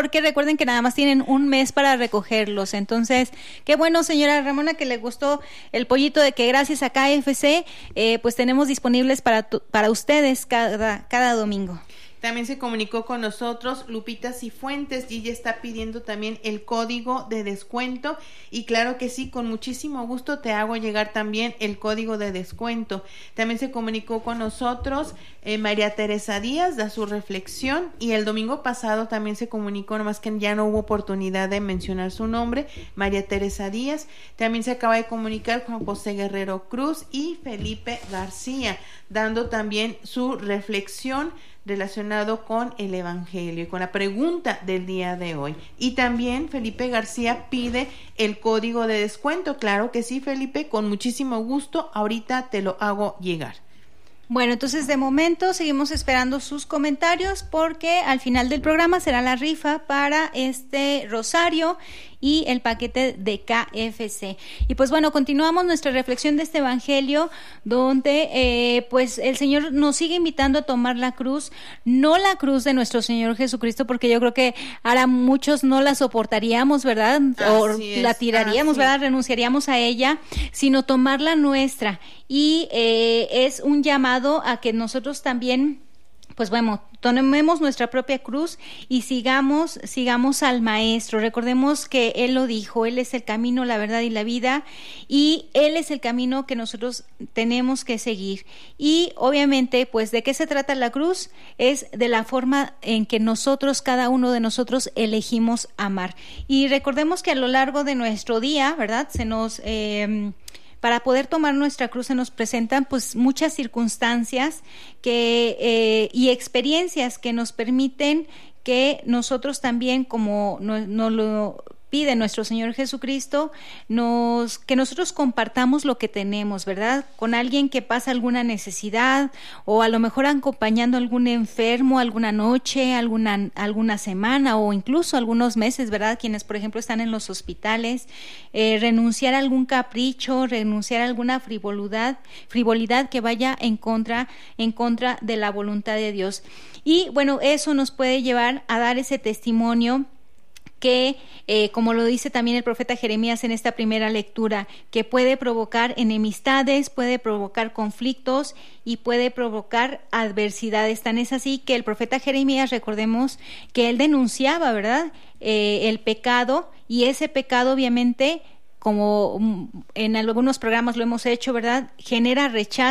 porque recuerden que nada más tienen un mes para recogerlos. Entonces, qué bueno, señora Ramona, que le gustó el pollito, de que gracias a KFC, pues tenemos disponibles para ustedes cada domingo. También se comunicó con nosotros Lupita Cifuentes y ella está pidiendo también el código de descuento, y claro que sí, con muchísimo gusto te hago llegar también el código de descuento. También se comunicó con nosotros María Teresa Díaz, da su reflexión, y el domingo pasado también se comunicó, nomás que ya no hubo oportunidad de mencionar su nombre, María Teresa Díaz. También se acaba de comunicar Juan José Guerrero Cruz y Felipe García, dando también su reflexión relacionado con el Evangelio y con la pregunta del día de hoy. Y también Felipe García pide el código de descuento. Claro que sí, Felipe, con muchísimo gusto, ahorita te lo hago llegar. Bueno, entonces de momento seguimos esperando sus comentarios, porque al final del programa será la rifa para este rosario y el paquete de KFC. Y pues bueno, continuamos nuestra reflexión de este evangelio, donde pues el Señor nos sigue invitando a tomar la cruz, no la cruz de nuestro Señor Jesucristo, porque yo creo que ahora muchos no la soportaríamos, ¿verdad? O la tiraríamos, ¿verdad? Renunciaríamos a ella, sino tomar la nuestra. Y es un llamado a que nosotros también, pues bueno, tomemos nuestra propia cruz y sigamos al Maestro. Recordemos que Él lo dijo, Él es el camino, la verdad y la vida, y Él es el camino que nosotros tenemos que seguir. Y obviamente, pues, ¿de qué se trata la cruz? Es de la forma en que nosotros, cada uno de nosotros, elegimos amar. Y recordemos que a lo largo de nuestro día, ¿verdad?, se nos... para poder tomar nuestra cruz se nos presentan pues muchas circunstancias y experiencias que nos permiten que nosotros también, como nos lo pide nuestro Señor Jesucristo, que nosotros compartamos lo que tenemos, ¿verdad? Con alguien que pasa alguna necesidad, o a lo mejor acompañando a algún enfermo alguna noche, alguna semana, o incluso algunos meses, ¿verdad? Quienes, por ejemplo, están en los hospitales, renunciar a algún capricho, renunciar a alguna frivolidad que vaya en contra de la voluntad de Dios. Y bueno, eso nos puede llevar a dar ese testimonio que, como lo dice también el profeta Jeremías en esta primera lectura, que puede provocar enemistades, puede provocar conflictos y puede provocar adversidades. Tan es así que el profeta Jeremías, recordemos que él denunciaba, ¿verdad?, el pecado, y ese pecado obviamente, como en algunos programas lo hemos hecho, ¿verdad?, genera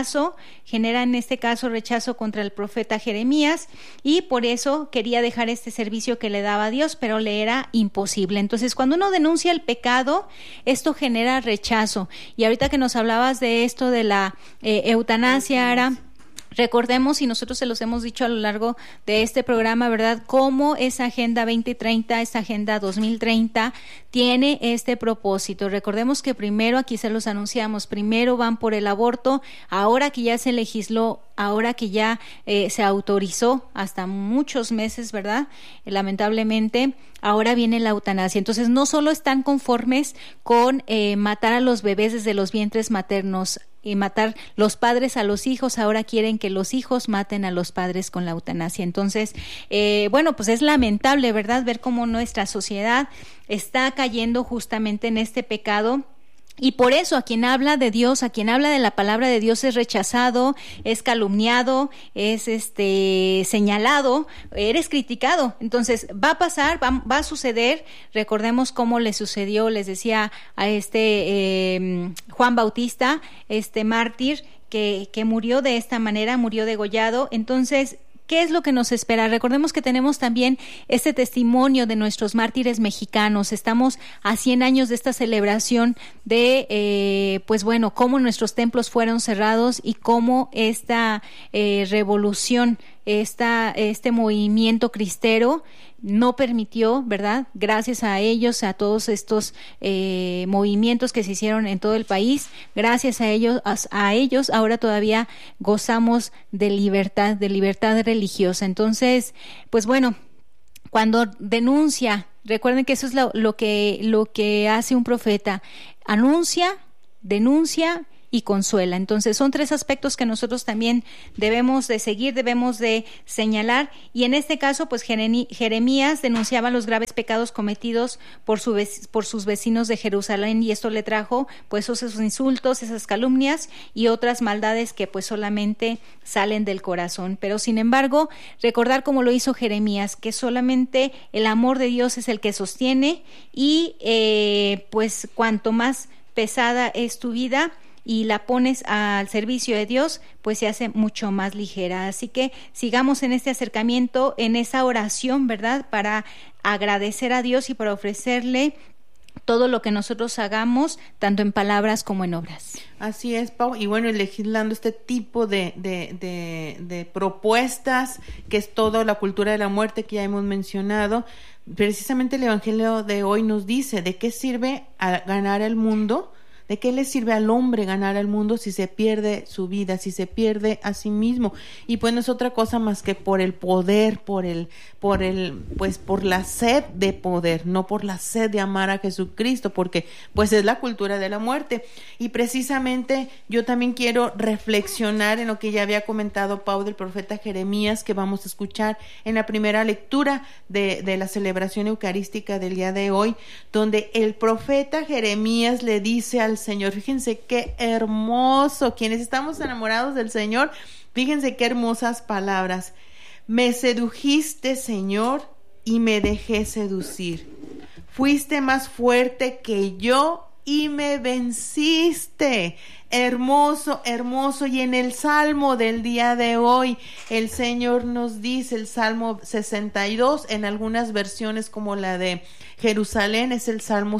en este caso rechazo contra el profeta Jeremías, y por eso quería dejar este servicio que le daba a Dios, pero le era imposible. Entonces, cuando uno denuncia el pecado, esto genera rechazo. Y ahorita que nos hablabas de esto de la eutanasia, Ara, recordemos, y nosotros se los hemos dicho a lo largo de este programa, ¿verdad?, cómo esa Agenda 2030, esa Agenda 2030 tiene este propósito. Recordemos que primero, aquí se los anunciamos, primero van por el aborto, ahora que ya se legisló, ahora que ya se autorizó hasta muchos meses, ¿verdad?, lamentablemente, ahora viene la eutanasia. Entonces, no solo están conformes con matar a los bebés desde los vientres maternos y matar los padres a los hijos, ahora quieren que los hijos maten a los padres con la eutanasia. Entonces, bueno, pues es lamentable, ¿verdad?, ver cómo nuestra sociedad está cayendo justamente en este pecado. Y por eso a quien habla de Dios, a quien habla de la palabra de Dios, es rechazado, es calumniado, es señalado, eres criticado. Entonces va a pasar, va a suceder. Recordemos cómo le sucedió, les decía, a Juan Bautista, mártir que murió de esta manera, murió degollado. Entonces, ¿qué es lo que nos espera? Recordemos que tenemos también este testimonio de nuestros mártires mexicanos. Estamos a 100 años de esta celebración de, pues bueno, cómo nuestros templos fueron cerrados y cómo esta revolución, este movimiento cristero no permitió, ¿verdad?, gracias a ellos, a todos estos movimientos que se hicieron en todo el país, gracias a ellos ahora todavía gozamos de libertad religiosa. Entonces, pues bueno, cuando denuncia, recuerden que eso es lo que hace un profeta: anuncia, denuncia y consuela. Entonces son 3 aspectos que nosotros también debemos de seguir, debemos de señalar, y en este caso pues Jeremías denunciaba los graves pecados cometidos por sus vecinos de Jerusalén, y esto le trajo pues esos insultos, esas calumnias y otras maldades que pues solamente salen del corazón. Pero sin embargo, recordar como lo hizo Jeremías, que solamente el amor de Dios es el que sostiene, y pues cuanto más pesada es tu vida y la pones al servicio de Dios, pues se hace mucho más ligera. Así que sigamos en este acercamiento, en esa oración, ¿verdad?, para agradecer a Dios y para ofrecerle todo lo que nosotros hagamos, tanto en palabras como en obras. Así es, Pau, y bueno, legislando este tipo de propuestas, que es toda la cultura de la muerte que ya hemos mencionado. Precisamente el Evangelio de hoy nos dice: ¿de qué sirve ganar el mundo? ¿De qué le sirve al hombre ganar el mundo si se pierde su vida, si se pierde a sí mismo? Y pues no es otra cosa más que por el poder, por la sed de poder, no por la sed de amar a Jesucristo, porque pues es la cultura de la muerte. Y precisamente yo también quiero reflexionar en lo que ya había comentado Pau del profeta Jeremías, que vamos a escuchar en la primera lectura de la celebración eucarística del día de hoy, donde el profeta Jeremías le dice al Señor, fíjense qué hermoso, quienes estamos enamorados del Señor, fíjense qué hermosas palabras: me sedujiste, Señor, y me dejé seducir, fuiste más fuerte que yo y me venciste. Hermoso, hermoso. Y en el Salmo del día de hoy, el Señor nos dice, el Salmo 62, en algunas versiones como la de Jerusalén es el Salmo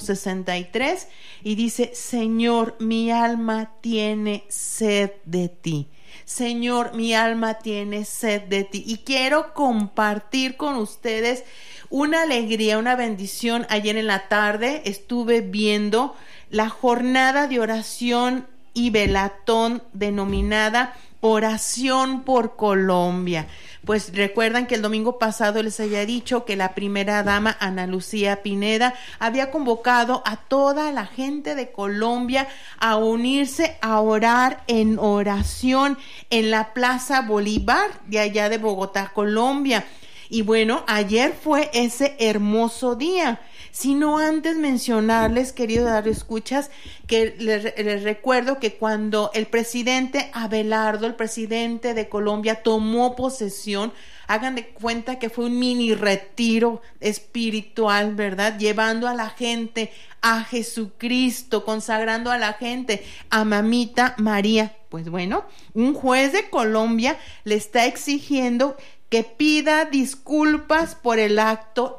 63, y dice: Señor, mi alma tiene sed de ti. Señor, mi alma tiene sed de ti. Y quiero compartir con ustedes una alegría, una bendición. Ayer en la tarde estuve viendo la jornada de oración y velatón denominada Oración por Colombia. Pues recuerdan que el domingo pasado les había dicho que la primera dama, Ana Lucía Pineda, había convocado a toda la gente de Colombia a unirse a orar en oración en la Plaza Bolívar de allá de Bogotá, Colombia. Y bueno, ayer fue ese hermoso día. Sino antes mencionarles, queridos radioescuchas, que les recuerdo que cuando el presidente Abelardo, el presidente de Colombia, tomó posesión, hagan de cuenta que fue un mini retiro espiritual, ¿verdad? Llevando a la gente a Jesucristo, consagrando a la gente a Mamita María. Pues bueno, un juez de Colombia le está exigiendo que pida disculpas por el acto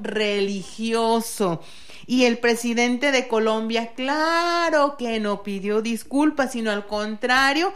religioso. Y el presidente de Colombia, claro que no pidió disculpas, sino al contrario,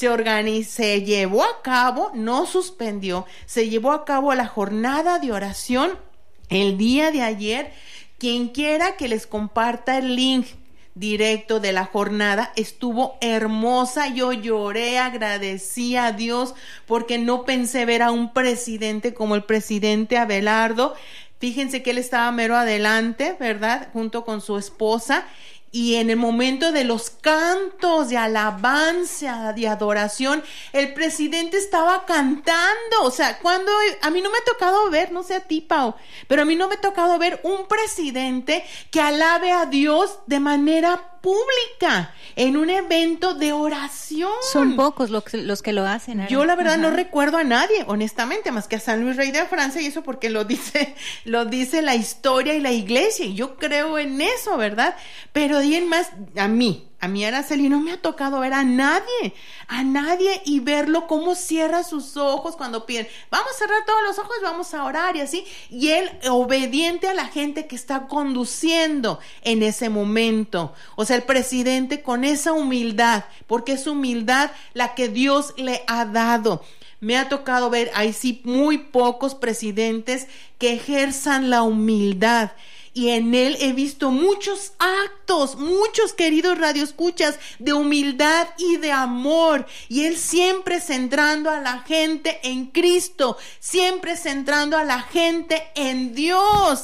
se llevó a cabo, no suspendió, se llevó a cabo la jornada de oración el día de ayer. Quien quiera que les comparta el link directo de la jornada, estuvo hermosa. Yo lloré, agradecí a Dios porque no pensé ver a un presidente como el presidente Abelardo. Fíjense que él estaba mero adelante, ¿verdad?, junto con su esposa, y en el momento de los cantos de alabanza, de adoración, el presidente estaba cantando. O sea, cuando a mí no me ha tocado ver, no sé a ti, Pau, pero a mí no me ha tocado ver un presidente que alabe a Dios de manera pública en un evento de oración. Son pocos los que lo hacen, ¿verdad? Yo la verdad no recuerdo a nadie, honestamente, más que a San Luis Rey de Francia, y eso porque lo dice la historia y la iglesia, y yo creo en eso, ¿verdad? Pero de ahí en más, a mí Araceli no me ha tocado ver a nadie y verlo cómo cierra sus ojos cuando piden, vamos a cerrar todos los ojos, vamos a orar y así, y él obediente a la gente que está conduciendo en ese momento. O sea, el presidente con esa humildad, porque es humildad la que Dios le ha dado. Me ha tocado ver, ahí sí, muy pocos presidentes que ejerzan la humildad. Y en él he visto muchos actos, muchos, queridos radioescuchas, de humildad y de amor. Y él siempre centrando a la gente en Cristo, siempre centrando a la gente en Dios.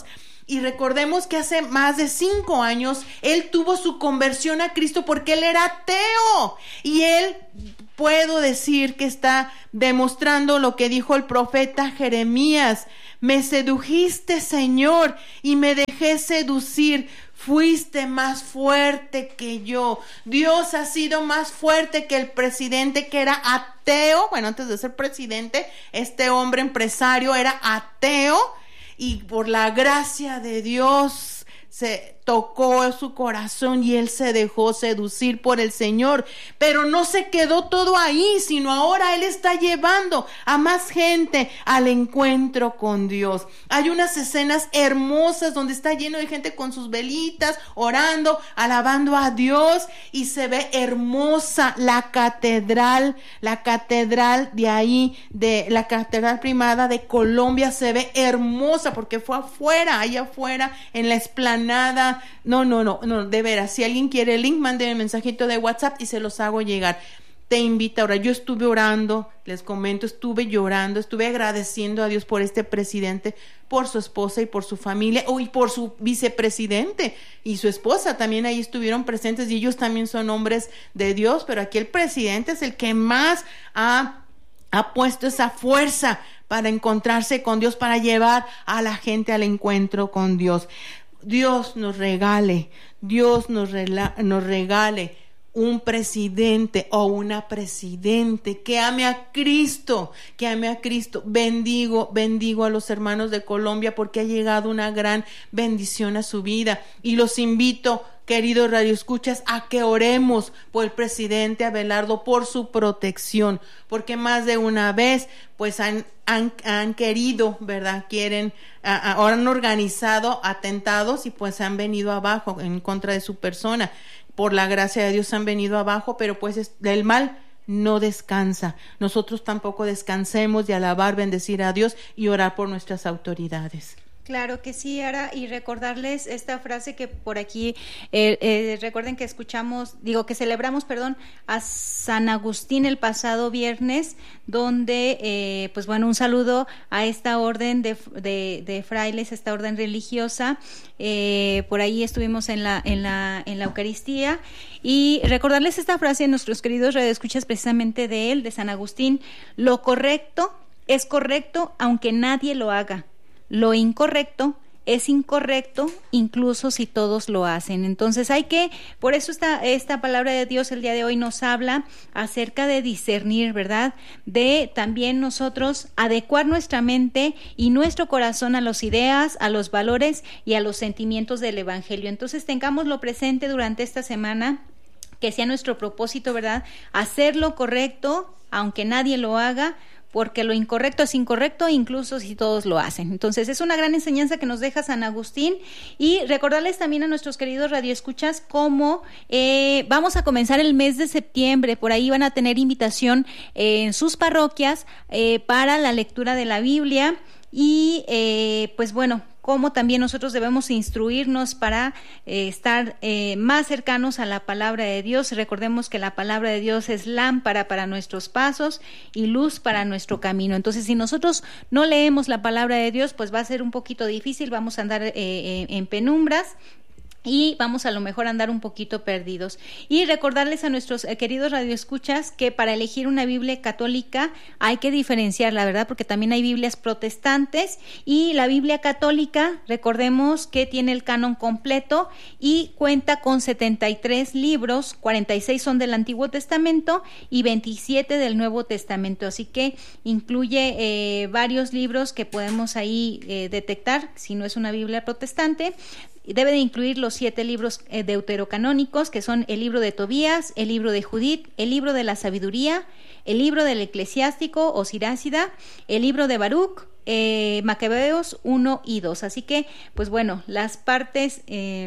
Y recordemos que hace más de 5 años él tuvo su conversión a Cristo porque él era ateo. Y él, puedo decir que está demostrando lo que dijo el profeta Jeremías: me sedujiste, Señor, y me dejé seducir. Fuiste más fuerte que yo. Dios ha sido más fuerte que el presidente, que era ateo. Bueno, antes de ser presidente, este hombre empresario era ateo, y por la gracia de Dios se tocó su corazón y él se dejó seducir por el Señor. Pero no se quedó todo ahí, sino ahora él está llevando a más gente al encuentro con Dios. Hay unas escenas hermosas donde está lleno de gente con sus velitas, orando, alabando a Dios, y se ve hermosa la catedral de ahí, de la Catedral Primada de Colombia. Se ve hermosa porque fue afuera, ahí afuera en la explanada. No, de veras, si alguien quiere el link, mándenme un mensajito de WhatsApp y se los hago llegar. Te invito a orar. Yo estuve orando, les comento, estuve llorando, estuve agradeciendo a Dios por este presidente, por su esposa y por su familia, y por su vicepresidente y su esposa también ahí estuvieron presentes, y ellos también son hombres de Dios, pero aquí el presidente es el que más ha puesto esa fuerza para encontrarse con Dios, para llevar a la gente al encuentro con Dios. Dios nos regale un presidente o una presidente que ame a Cristo, bendigo a los hermanos de Colombia porque ha llegado una gran bendición a su vida, y los invito, queridos radioescuchas, a que oremos por el presidente Abelardo, por su protección, porque más de una vez pues han querido, ¿verdad? Ahora han organizado atentados y pues han venido abajo en contra de su persona. Por la gracia de Dios han venido abajo, pero pues el mal no descansa. Nosotros tampoco descansemos de alabar, bendecir a Dios y orar por nuestras autoridades. Claro que sí, Ara, y recordarles esta frase que por aquí, recuerden que celebramos, a San Agustín el pasado viernes, donde, un saludo a esta orden de frailes, esta orden religiosa. Por ahí estuvimos en la Eucaristía, y recordarles esta frase a nuestros queridos radioescuchas precisamente de él, de San Agustín: lo correcto es correcto aunque nadie lo haga. Lo incorrecto es incorrecto incluso si todos lo hacen. Entonces por eso esta palabra de Dios el día de hoy nos habla acerca de discernir, ¿verdad? De también nosotros adecuar nuestra mente y nuestro corazón a las ideas, a los valores y a los sentimientos del Evangelio. Entonces tengámoslo presente durante esta semana, que sea nuestro propósito, ¿verdad? Hacer lo correcto aunque nadie lo haga, porque lo incorrecto es incorrecto incluso si todos lo hacen. Entonces es una gran enseñanza que nos deja San Agustín, y recordarles también a nuestros queridos radioescuchas cómo vamos a comenzar el mes de septiembre. Por ahí van a tener invitación en sus parroquias para la lectura de la Biblia, y cómo también nosotros debemos instruirnos para estar más cercanos a la palabra de Dios. Recordemos que la palabra de Dios es lámpara para nuestros pasos y luz para nuestro camino. Entonces, si nosotros no leemos la palabra de Dios, pues va a ser un poquito difícil, vamos a andar en penumbras, y vamos a lo mejor a andar un poquito perdidos. Y recordarles a nuestros queridos radioescuchas que para elegir una Biblia católica hay que diferenciar, la verdad, porque también hay Biblias protestantes, y la Biblia católica, recordemos que tiene el canon completo y cuenta con 73 libros, 46 son del Antiguo Testamento y 27 del Nuevo Testamento, así que incluye varios libros que podemos ahí detectar si no es una Biblia protestante. Debe de incluir los 7 libros deuterocanónicos, que son el libro de Tobías, el libro de Judith, el libro de la sabiduría, el libro del eclesiástico o Sirácida, el libro de Baruch, Macabeos 1 y 2. Así que, las partes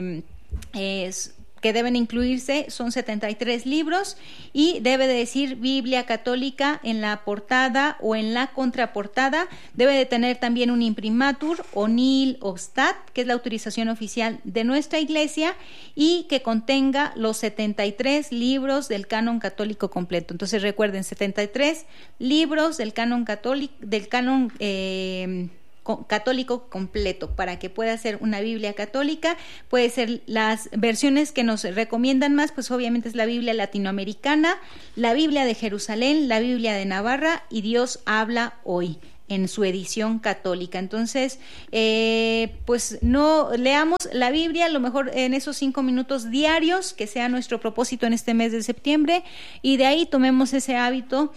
que deben incluirse son 73 libros, y debe de decir Biblia Católica en la portada o en la contraportada. Debe de tener también un imprimatur o nil obstat, que es la autorización oficial de nuestra iglesia, y que contenga los 73 libros del canon católico completo. Entonces recuerden, 73 libros del canon católico, del canon católico completo para que pueda ser una Biblia católica. Puede ser las versiones que nos recomiendan más, pues obviamente es la Biblia latinoamericana, la Biblia de Jerusalén, la Biblia de Navarra y Dios habla hoy en su edición católica. Entonces, pues no leamos la Biblia, a lo mejor en esos 5 minutos diarios, que sea nuestro propósito en este mes de septiembre, y de ahí tomemos ese hábito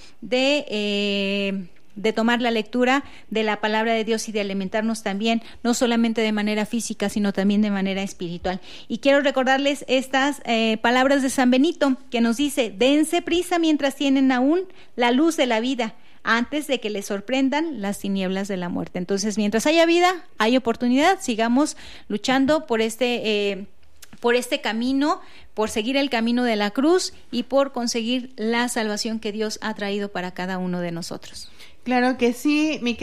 de tomar la lectura de la palabra de Dios y de alimentarnos también, no solamente de manera física, sino también de manera espiritual. Y quiero recordarles estas palabras de San Benito, que nos dice: dense prisa mientras tienen aún la luz de la vida, antes de que les sorprendan las tinieblas de la muerte. Entonces, mientras haya vida, hay oportunidad, sigamos luchando por este camino, por seguir el camino de la cruz y por conseguir la salvación que Dios ha traído para cada uno de nosotros. Claro que sí, mi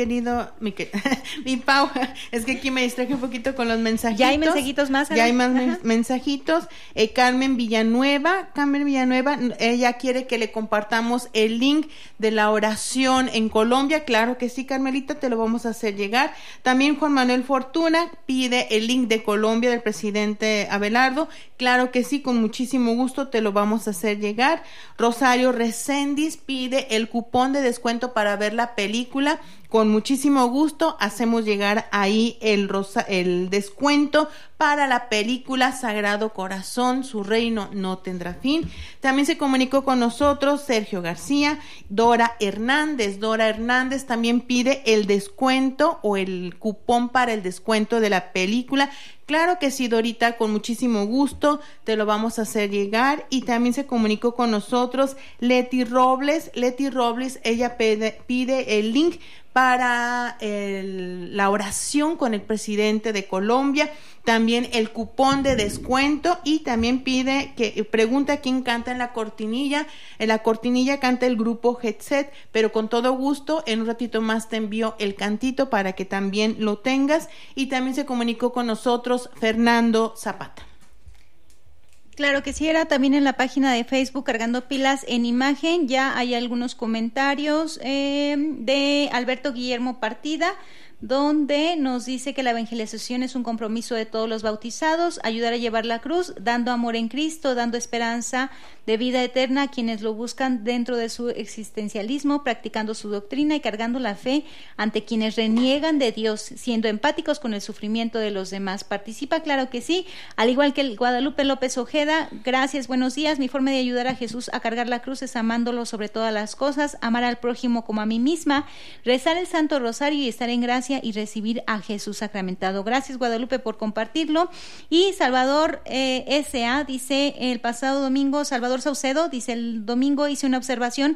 Pau, es que aquí me distraje un poquito con los mensajitos. ¿Ya hay mensajitos más? Ya hay más mensajitos. Carmen Villanueva, ella quiere que le compartamos el link de la oración en Colombia. Claro que sí, Carmelita, te lo vamos a hacer llegar. También Juan Manuel Fortuna pide el link de Colombia del presidente Abelardo. Claro que sí, con muchísimo gusto te lo vamos a hacer llegar. Rosario Reséndiz pide el cupón de descuento para ver la película. Con muchísimo gusto hacemos llegar ahí el descuento para la película Sagrado Corazón, su reino no tendrá fin. También se comunicó con nosotros Sergio García. Dora Hernández también pide el descuento o el cupón para el descuento de la película. Claro que sí, Dorita, con muchísimo gusto te lo vamos a hacer llegar. Y también se comunicó con nosotros Leti Robles, ella pide el link para la oración con el presidente de Colombia, también el cupón de descuento, y también pregunta quién canta en la cortinilla. En la cortinilla canta el grupo Headset, pero con todo gusto en un ratito más te envío el cantito para que también lo tengas. Y también se comunicó con nosotros Fernando Zapata. Claro que sí, era también en la página de Facebook Cargando Pilas en Imagen. Ya hay algunos comentarios de Alberto Guillermo Partida, donde nos dice que la evangelización es un compromiso de todos los bautizados, ayudar a llevar la cruz, dando amor en Cristo, dando esperanza de vida eterna a quienes lo buscan dentro de su existencialismo, practicando su doctrina y cargando la fe ante quienes reniegan de Dios, siendo empáticos con el sufrimiento de los demás. Participa, claro que sí, al igual que el Guadalupe López Ojeda. Gracias, buenos días. Mi forma de ayudar a Jesús a cargar la cruz es amándolo sobre todas las cosas, amar al prójimo como a mí misma, rezar el Santo Rosario y estar en gracia y recibir a Jesús sacramentado. Gracias, Guadalupe, por compartirlo. Y Salvador S.A. dice: el pasado domingo, Salvador Saucedo dice: el domingo hice una observación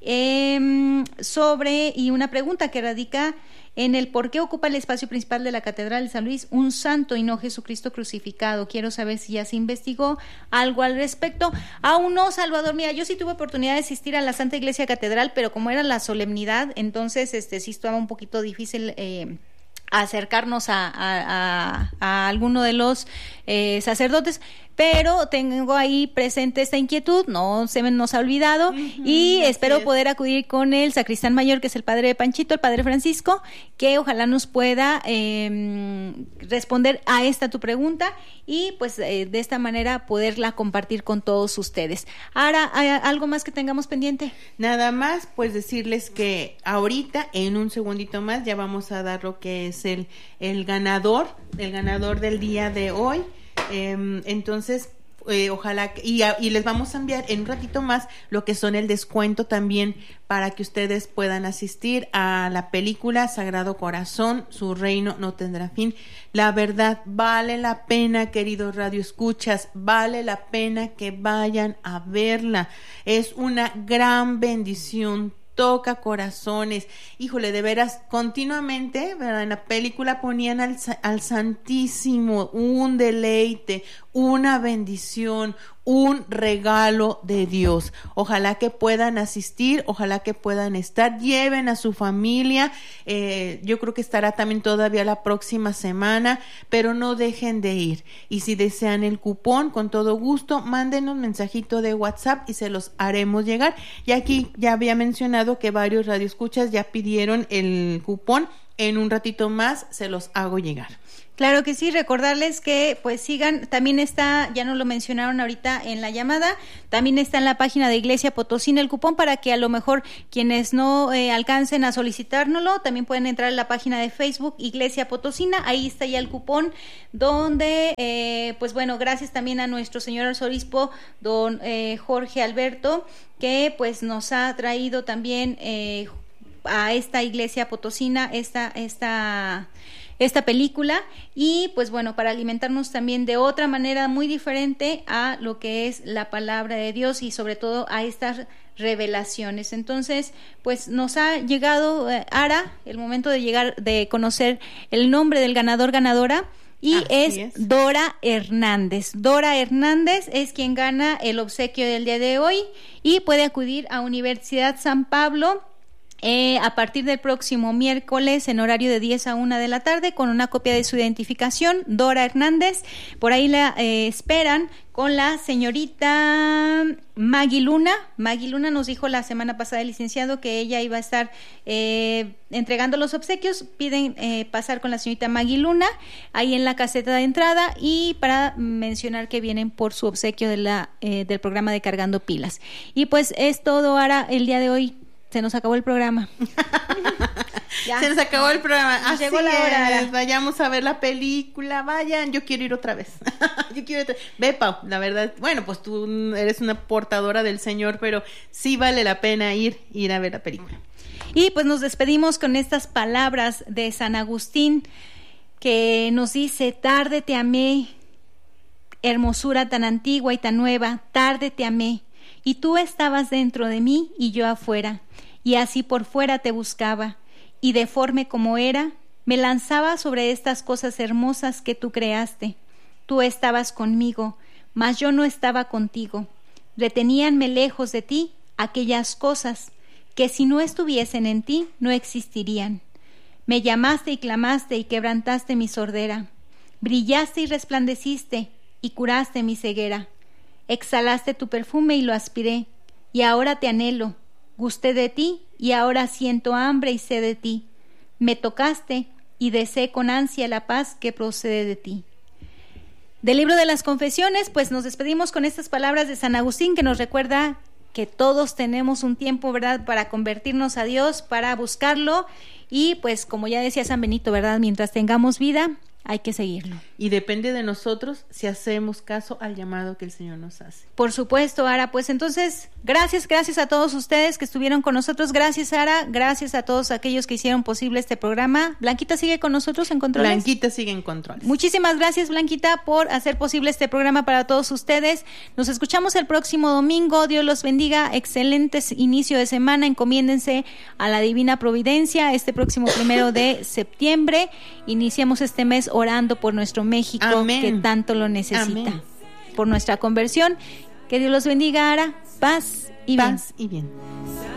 sobre y una pregunta que radica en el por qué ocupa el espacio principal de la Catedral de San Luis un santo y no Jesucristo crucificado. Quiero saber si ya se investigó algo al respecto. Aún no, Salvador. Mira, yo sí tuve oportunidad de asistir a la Santa Iglesia Catedral, pero como era la solemnidad, entonces sí estaba un poquito difícil acercarnos a alguno de los sacerdotes, pero tengo ahí presente esta inquietud, no se nos ha olvidado, y espero poder acudir con el sacristán mayor, que es el padre de Panchito, el padre Francisco, que ojalá nos pueda responder a esta tu pregunta y pues de esta manera poderla compartir con todos ustedes. Ahora, ¿algo más que tengamos pendiente? Nada más, pues decirles que ahorita, en un segundito más, ya vamos a dar lo que es el ganador del día de hoy. Entonces, ojalá y les vamos a enviar en un ratito más lo que son el descuento también para que ustedes puedan asistir a la película Sagrado Corazón, su reino no tendrá fin. La verdad, vale la pena, queridos radioescuchas, vale la pena que vayan a verla. Es una gran bendición, toca corazones. Híjole, de veras, continuamente, ¿verdad? En la película ponían al Santísimo, un deleite, una bendición, un regalo de Dios. Ojalá que puedan asistir, ojalá que puedan estar, lleven a su familia. Yo creo que estará también todavía la próxima semana, pero no dejen de ir. Y si desean el cupón, con todo gusto, mándenos un mensajito de WhatsApp y se los haremos llegar. Y aquí ya había mencionado que varios radioescuchas ya pidieron el cupón. en un ratito más se los hago llegar. Claro que sí, recordarles que pues sigan, también está, ya nos lo mencionaron ahorita en la llamada, también está en la página de Iglesia Potosina el cupón para que a lo mejor quienes no alcancen a solicitárnoslo, también pueden entrar a la página de Facebook Iglesia Potosina, ahí está ya el cupón donde, pues bueno, gracias también a nuestro señor arzobispo, don Jorge Alberto, que pues nos ha traído también a esta Iglesia Potosina, esta película, y pues bueno, para alimentarnos también de otra manera muy diferente a lo que es la palabra de Dios y sobre todo a estas revelaciones. Entonces, pues nos ha llegado, Ara, el momento de conocer el nombre del ganadora, y es Dora Hernández. Dora Hernández es quien gana el obsequio del día de hoy y puede acudir a Universidad San Pablo a partir del próximo miércoles en horario de 10 a 1 de la tarde con una copia de su identificación. Dora Hernández, por ahí la esperan con la señorita Maggie Luna. Maggie Luna nos dijo la semana pasada el licenciado que ella iba a estar entregando los obsequios. Piden pasar con la señorita Maggie Luna ahí en la caseta de entrada y para mencionar que vienen por su obsequio del programa de Cargando Pilas. Y pues es todo, Ara, el día de hoy. Se nos acabó el programa. Se nos acabó el programa. Así llegó la hora. Vayamos a ver la película. Vayan, yo quiero ir otra vez. Ve, Pau, la verdad. Bueno, pues tú eres una portadora del Señor, pero sí vale la pena ir a ver la película. Y pues nos despedimos con estas palabras de San Agustín que nos dice: tarde te amé, hermosura tan antigua y tan nueva, tarde te amé. Y tú estabas dentro de mí y yo afuera, y así por fuera te buscaba, y deforme como era, me lanzaba sobre estas cosas hermosas que tú creaste. Tú estabas conmigo, mas yo no estaba contigo. Reteníanme lejos de ti aquellas cosas que si no estuviesen en ti no existirían. Me llamaste y clamaste y quebrantaste mi sordera. Brillaste y resplandeciste y curaste mi ceguera. Exhalaste tu perfume y lo aspiré, y ahora te anhelo. Gusté de ti y ahora siento hambre y sed de ti. Me tocaste y deseé con ansia la paz que procede de ti. Del libro de las Confesiones, pues nos despedimos con estas palabras de San Agustín que nos recuerda que todos tenemos un tiempo, ¿verdad?, para convertirnos a Dios, para buscarlo, y pues como ya decía San Benito, ¿verdad?, mientras tengamos vida, hay que seguirlo. Y depende de nosotros si hacemos caso al llamado que el Señor nos hace. Por supuesto, Ara. Pues entonces, gracias a todos ustedes que estuvieron con nosotros. Gracias, Ara. Gracias a todos aquellos que hicieron posible este programa. Blanquita sigue con nosotros en controles. Blanquita sigue en controles. Muchísimas gracias, Blanquita, por hacer posible este programa para todos ustedes. Nos escuchamos el próximo domingo. Dios los bendiga. Excelentes inicio de semana. Encomiéndense a la divina providencia. Este próximo 1 de septiembre iniciamos este mes orando por nuestro México. Amén. Que tanto lo necesita. Amén. Por nuestra conversión. Que Dios los bendiga, Ara. Paz y bien. Paz y bien.